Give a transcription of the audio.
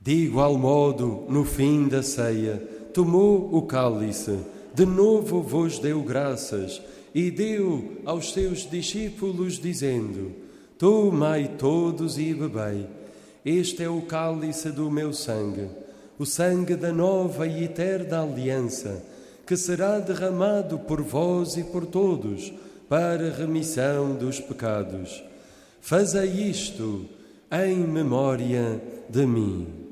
De igual modo, no fim da ceia, tomou o cálice, de novo vos deu graças e deu aos seus discípulos, dizendo: Tomai todos e bebei. Este é o cálice do meu sangue, o sangue da nova e eterna aliança, que será derramado por vós e por todos, para a remissão dos pecados. Fazei isto em memória de mim.